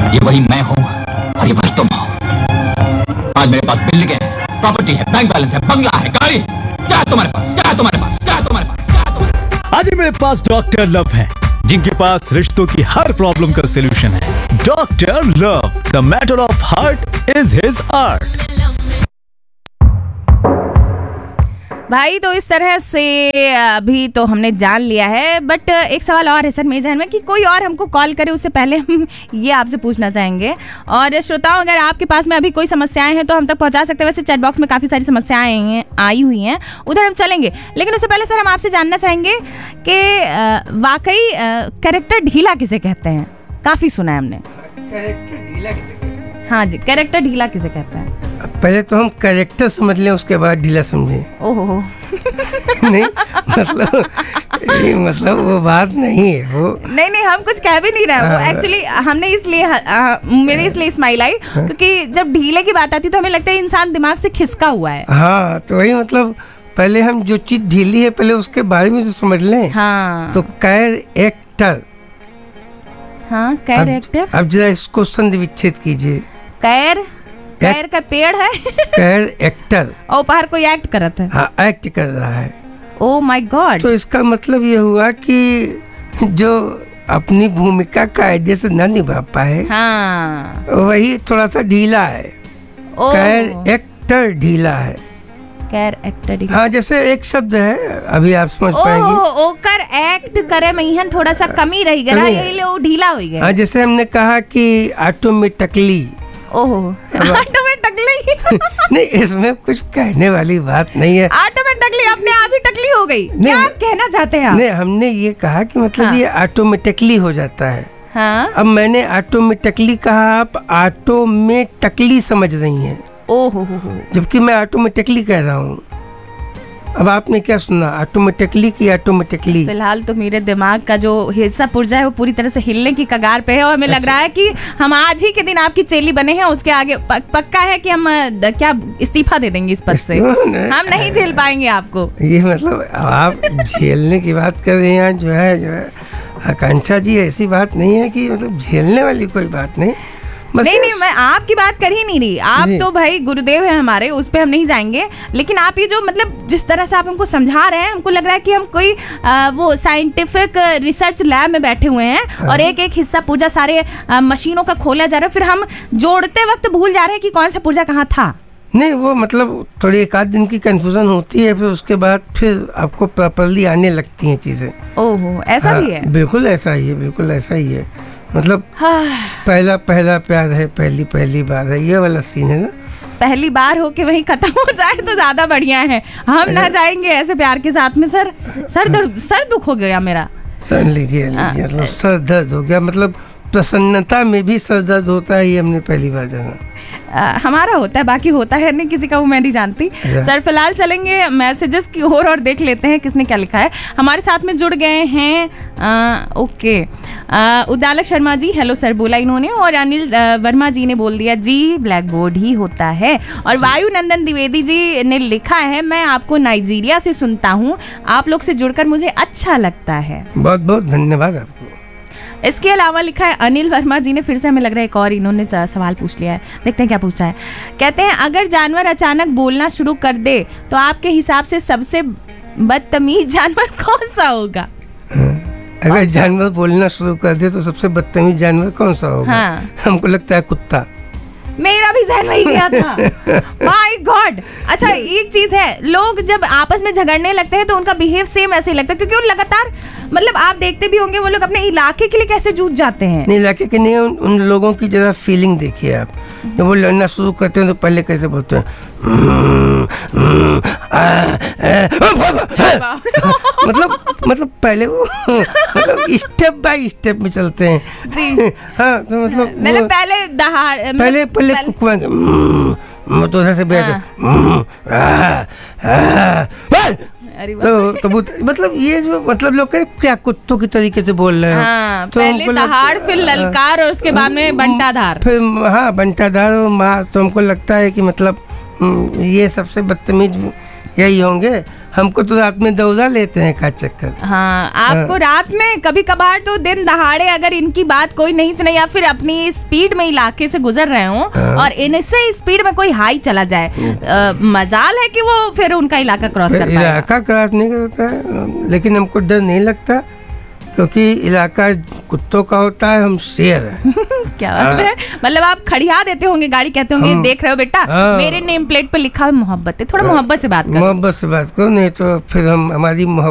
ये वही मैं हूँ और ये वही तुम हो। आज मेरे पास बिल्डिंग है, प्रॉपर्टी है, बैंक बैलेंस है, बंगला है, गाड़ी। क्या है तुम्हारे पास? क्या है तुम्हारे पास? क्या है तुम्हारे पास? क्या है तुम्हारे पास? आज मेरे पास डॉक्टर लव है, जिनके पास रिश्तों की हर प्रॉब्लम का सलूशन है। Doctor love, the matter of heart is his art. भाई तो इस तरह से अभी तो हमने जान लिया है, बट एक सवाल और है सर मेरे ज़हन में कि कोई और हमको कॉल करे उससे पहले हम ये आपसे पूछना चाहेंगे। और श्रोताओं, अगर आपके पास में अभी कोई समस्याएं हैं तो हम तक पहुंचा सकते हैं। वैसे चैट बॉक्स में काफ़ी सारी समस्याएं आई हुई हैं, उधर हम चलेंगे। लेकिन उससे पहले सर हम आपसे जानना चाहेंगे कि वाकई कैरेक्टर ढीला किसे कहते हैं? काफ़ी सुना है हमने। कैरेक्टर ढीला किसे कहते हैं? हाँ जी, कैरेक्टर ढीला किसे कहते हैं? पहले तो हम कैरेक्टर समझ लें, उसके बाद ढीला समझें। ओहो नहीं मतलब वो बात नहीं है वो। नहीं, हम कुछ कह भी नहीं रहे। वो एक्चुअली हमने इसलिए मेरे इसलिए स्माइल आई क्योंकि जब ढीले की बात आती तो हमें लगता है इंसान दिमाग से खिसका हुआ है। हाँ, तो वही मतलब पहले हम जो चीज ढीली है पहले उसके बारे में तो समझ लें। हाँ, तो कैरेक्टर। हाँ, कैरेक्टर। अब जरा इस क्वेश्चन विच्छेद कीजिए। कैर का पेड़ है। कैरेक्टर और बाहर कोई एक्ट करता है। हाँ, एक्ट कर रहा है। Oh my God. तो इसका मतलब ये हुआ कि जो अपनी भूमिका कायदे से न निभा पाए, हाँ, वही थोड़ा सा ढीला है। कैरेक्टर ढीला है। कैरेक्टर ढीला। हाँ, जैसे एक शब्द है, अभी आप समझ पाएंगे। ओकर एक्ट करे महिहन थोड़ा सा कमी रह गया, यही वो ढीला हो गया। हाँ, जैसे हमने कहा कि ऑटोमेटिकली। ओहो, ऑटोमेटिकली। नहीं, इसमें कुछ कहने वाली बात नहीं है। ऑटोमेटिकली अपने आप ही टकली हो गई। क्या आप कहना चाहते हैं? नहीं, हमने ये कहा कि मतलब ये ऑटोमेटिकली हो जाता है। हाँ? अब मैंने ऑटोमेटिकली कहा, आप ऑटोमेटिकली समझ रही हैं। ओहो, जबकि मैं ऑटोमेटिकली कह रहा हूँ। अब आपने क्या सुना, ऑटोमेटिकली की ऑटोमेटिकली? फिलहाल तो मेरे दिमाग का जो हिस्सा पुर्जा है वो पूरी तरह से हिलने की कगार पे है और हमें लग रहा है कि हम आज ही के दिन आपकी चेली बने हैं। उसके आगे पक्का है कि हम क्या इस्तीफा दे देंगे इस पद से। हम नहीं झेल पाएंगे आपको। ये मतलब आप झेलने की बात कर रहे हैं। जो है आकांक्षा जी, ऐसी बात नहीं है कि मतलब झेलने वाली कोई बात नहीं। नहीं, मैं आपकी बात कर ही नहीं रही। आप तो भाई गुरुदेव हैं हमारे, उस पे हम नहीं जाएंगे। लेकिन आप ये जो मतलब जिस तरह से आप हमको समझा रहे हैं, हमको लग रहा है कि हम कोई वो साइंटिफिक रिसर्च लैब में बैठे हुए हैं और एक एक हिस्सा पुर्जा सारे मशीनों का खोला जा रहा है, फिर हम जोड़ते वक्त भूल जा रहे हैं कि कौन सा पुर्जा कहाँ था। नहीं, वो मतलब थोड़ी एक आध दिन की कंफ्यूजन होती है, फिर उसके बाद फिर आपको प्रॉपर्ली आने लगती हैं चीजें। ओहो, ऐसा भी है? बिल्कुल ऐसा ही है, बिल्कुल ऐसा ही है। मतलब पहला प्यार है, पहली बार है, ये वाला सीन है ना। पहली बार हो के वहीं खत्म हो जाए तो ज्यादा बढ़िया है। हम ना जाएंगे ऐसे प्यार के साथ में। सर दुख हो गया मेरा। सर लीजिए मतलब सर दर्द हो गया। मतलब प्रसन्नता में भी सर दर्द होता है, ये हमने पहली बार जाना। हमारा होता है, बाकी होता है नहीं किसी का, वो मैं नहीं जानती। सर फिलहाल चलेंगे मैसेजेस की ओर और देख लेते हैं किसने क्या लिखा है। हमारे साथ में जुड़ गए हैं okay उदालक Sharma ji, hello sir बोला इन्होंने। और अनिल वर्मा जी ने बोल दिया जी ब्लैक बोर्ड ही होता है। और वायु नंदन द्विवेदी जी ने लिखा है, मैं आपको नाइजीरिया से सुनता हूँ, आप लोग से जुड़कर मुझे अच्छा लगता है। बहुत बहुत धन्यवाद आपको। इसके अलावा लिखा है अनिल वर्मा जी ने, फिर से हमें लग रहा है एक और इन्होंने सवाल पूछ लिया है। देखते हैं क्या पूछा है। कहते हैं अगर जानवर अचानक बोलना शुरू कर दे तो आपके हिसाब से सबसे बदतमीज जानवर कौन सा होगा? अगर जानवर बोलना शुरू कर दे तो सबसे बदतमीज जानवर कौन सा होगा? हाँ। हमको लगता है कुत्ता। मेरा भी ज़हन वही गया था। My God. अच्छा, एक चीज है, लोग जब आपस में झगड़ने लगते हैं तो उनका बिहेव सेम ऐसे ही लगता है, क्योंकि वो लगातार मतलब आप देखते भी होंगे वो लोग अपने इलाके के लिए कैसे जूझ जाते हैं। नहीं, इलाके के नहीं, उन लोगों की जरा फीलिंग देखिए आप। जब वो लड़ना शुरू करते हैं तो पहले कैसे बोलते हैं, मतलब पहले वो मतलब स्टेप बाय स्टेप में चलते हैं जी। हाँ, तो मतलब पहले कुकवाएंगे तो उधर से बैठ तो मतलब ये जो मतलब लोग क्या कुत्तों की तरीके से बोल रहे हैं। हाँ, तो पहले दहाड़ फिर ललकार और उसके बाद में बंटाधार, फिर हाँ बंटाधार और मार। तो हमको लगता है कि मतलब ये सबसे बदतमीज यही होंगे। हमको तो रात में दौड़ा लेते हैं का चक्कर। हाँ, आपको रात में कभी कभार तो दिन दहाड़े अगर इनकी बात कोई नहीं सुने या फिर अपनी स्पीड में इलाके से गुजर रहे हो और इनसे स्पीड में कोई हाई चला जाए, मजाल है कि वो फिर उनका इलाका क्रॉस कर पाएगा। इलाका क्रॉस नहीं करता है, लेकिन हमको डर नहीं लगता क्योंकि इलाका कुत्तों का होता है, हम शेर हैं। क्या बात है, मतलब आप खड़िया देते होंगे गाड़ी, कहते होंगे देख रहे हो बेटा मेरे नेम प्लेट पे लिखा है मोहब्बत है, थोड़ा मोहब्बत से बात करो। मोहब्बत से बात करो, नहीं तो फिर हम हमारी